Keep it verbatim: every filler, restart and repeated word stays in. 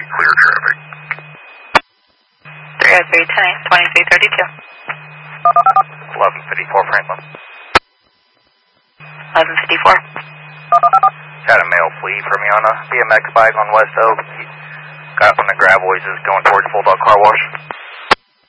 eight, clear traffic. three oh three, ten eight, twenty-three thirty-two. eleven fifty-four Franklin. eleven fifty-four. Had a male flee from me on a B M X bike on West Oak. He got on the gravel, he's just going towards Bulldog Car Wash.